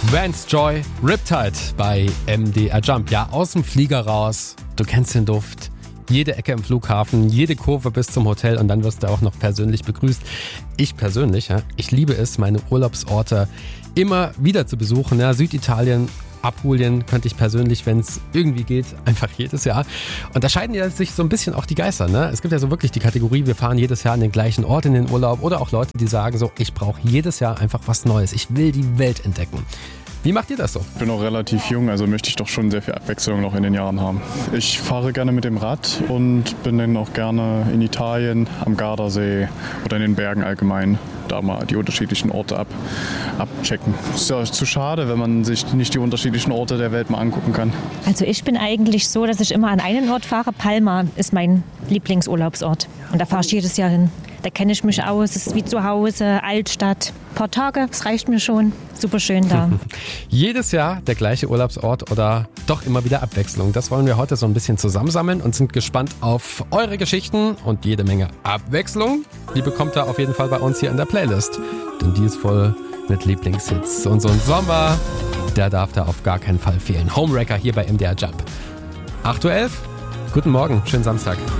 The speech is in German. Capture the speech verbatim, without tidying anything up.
Vance Joy, Riptide bei M D R Jump. Ja, aus dem Flieger raus. Du kennst den Duft. Jede Ecke im Flughafen, jede Kurve bis zum Hotel und dann wirst du auch noch persönlich begrüßt. Ich persönlich, ja, ich liebe es, meine Urlaubsorte immer wieder zu besuchen. Ja, Süditalien, Apulien könnte ich persönlich, wenn es irgendwie geht, einfach jedes Jahr. Und da scheiden ja sich so ein bisschen auch die Geister. Ne? Es gibt ja so wirklich die Kategorie, wir fahren jedes Jahr an den gleichen Ort in den Urlaub oder auch Leute, die sagen so, ich brauche jedes Jahr einfach was Neues. Ich will die Welt entdecken. Wie macht ihr das so? Ich bin noch relativ jung, also möchte ich doch schon sehr viel Abwechslung noch in den Jahren haben. Ich fahre gerne mit dem Rad und bin dann auch gerne in Italien, am Gardasee oder in den Bergen allgemein. Da mal die unterschiedlichen Orte ab, abchecken. Ist ja zu schade, wenn man sich nicht die unterschiedlichen Orte der Welt mal angucken kann. Also ich bin eigentlich so, dass ich immer an einen Ort fahre. Palma ist mein Lieblingsurlaubsort. Und da fahre ich jedes Jahr hin. Da kenne ich mich aus, es ist wie zu Hause, Altstadt. Ein paar Tage, das reicht mir schon. Super schön da. Jedes Jahr der gleiche Urlaubsort oder doch immer wieder Abwechslung. Das wollen wir heute so ein bisschen zusammensammeln und sind gespannt auf eure Geschichten und jede Menge Abwechslung. Die bekommt ihr auf jeden Fall bei uns hier in der Playlist. Denn die ist voll mit Lieblingshits. Und so ein Sommer, der darf da auf gar keinen Fall fehlen. Homewrecker hier bei M D R Jump. acht Uhr elf. Guten Morgen, schönen Samstag.